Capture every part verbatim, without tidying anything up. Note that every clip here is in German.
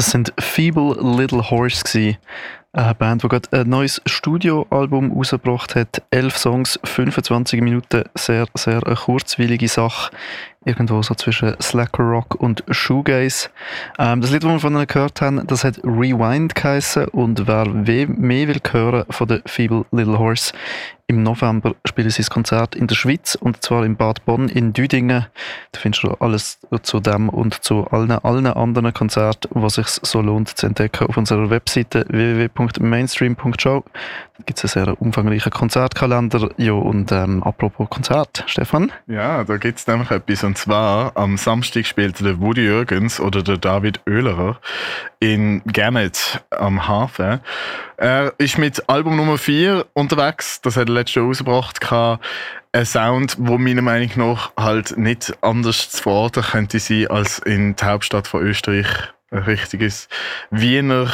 Das sind Feeble Little Horse gewesen. Eine Band, die gerade ein neues Studioalbum rausgebracht hat. Elf Songs, fünfundzwanzig Minuten, sehr, sehr eine kurzweilige Sache. Irgendwo so zwischen Slacker Rock und Shoegaze. Ähm, das Lied, das wir von ihnen gehört haben, das hat Rewind geheissen. Und wer we- mehr will hören von der Feeble Little Horse, im November spielen sie das Konzert in der Schweiz, und zwar in Bad Bonn in Düdingen. Da findest du alles zu dem und zu allen, allen anderen Konzerten, was sich so lohnt zu entdecken, auf unserer Webseite w w w punkt mainstream punkt show. Da gibt es einen sehr umfangreichen Konzertkalender. Ja, und ähm, apropos Konzert, Stefan? Ja, da gibt es nämlich etwas. Und zwar am Samstag spielt der Woody Jürgens oder der David Oehlerer in Gannett am Hafen. Er ist mit Album Nummer vier unterwegs. Das hat er letztes Jahr rausgebracht. Ein Sound, der meiner Meinung nach halt nicht anders zu verorten könnte sein als in der Hauptstadt von Österreich. Ein richtiges Wiener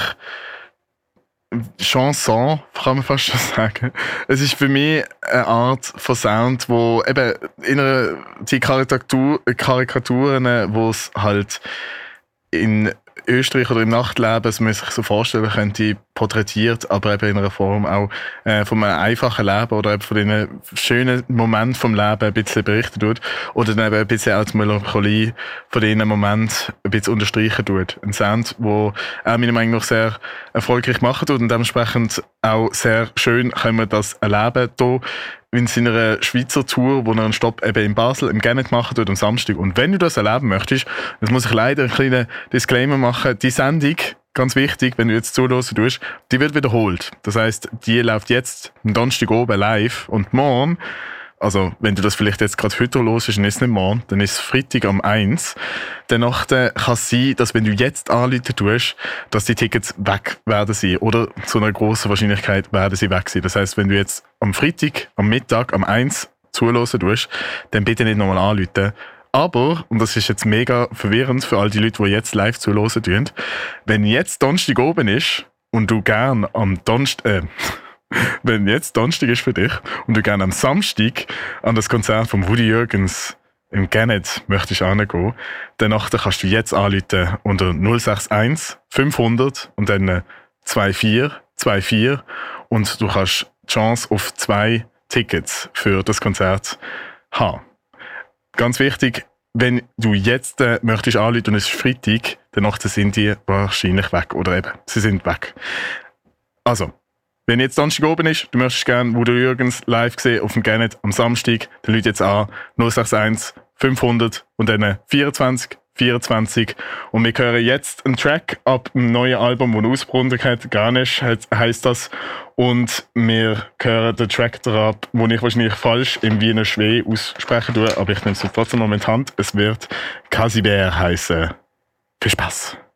Chanson, kann man fast schon sagen. Es ist für mich eine Art von Sound, wo eben in einer, die Karikatur, Karikaturen, wo es halt in Österreich oder im Nachtleben, das man sich so vorstellen könnte, porträtiert, aber eben in einer Form auch äh, von einem einfachen Leben oder eben von den schönen Momenten vom Leben ein bisschen berichten tut oder dann eben ein bisschen auch die Melancholie von diesen Momenten ein bisschen unterstreichen tut. Ein Sound, der auch meiner Meinung nach sehr erfolgreich machen tut und dementsprechend auch sehr schön können wir das erleben hier in seiner Schweizer Tour, wo er einen Stopp eben in Basel im Gannett machen tut am Samstag. Und wenn du das erleben möchtest, das muss ich leider einen kleinen Disclaimer machen, die Sendung, ganz wichtig, wenn du jetzt zuhören tust, die wird wiederholt. Das heisst, die läuft jetzt am Donnerstag oben live und morgen, also wenn du das vielleicht jetzt gerade heute hörst, dann ist es nicht morgen, dann ist es Freitag am eins. Danach kann es sein, dass wenn du jetzt anrufen tust, dass die Tickets weg werden sein. Oder zu einer grossen Wahrscheinlichkeit werden sie weg sein. Das heisst, wenn du jetzt am Freitag, am Mittag, am eins zuhören tust, dann bitte nicht nochmal anrufen. Aber, und das ist jetzt mega verwirrend für all die Leute, die jetzt live zuhören tun, wenn jetzt Donnerstag oben ist und du gern am Donnerstag, äh, wenn jetzt Donnerstag ist für dich und du gerne am Samstag an das Konzert von Woody Jürgens im Gannett möchtest hingehen, dann kannst du jetzt anrufen unter null sechs eins fünfhundert und dann zwei vier zwei vier und du kannst die Chance auf zwei Tickets für das Konzert haben. Ganz wichtig, wenn du jetzt äh, möchtest anrufen und es ist Freitag, dann sind die wahrscheinlich weg. Oder eben, sie sind weg. Also, wenn jetzt Donnerstag oben ist, du möchtest gerne Woody Jürgens live sehen auf dem Gannett am Samstag, dann rufe jetzt an null sechs eins fünfhundert und dann vierundzwanzig vierundzwanzig. Und wir hören jetzt einen Track ab dem neuen Album, das ausgebracht hat. Garnish heisst das. Und wir hören den Track darauf, den ich wahrscheinlich falsch im Wiener Schwee aussprechen tue, aber ich nehme es trotzdem momentan. Es wird Casiber heißen. Viel Spaß!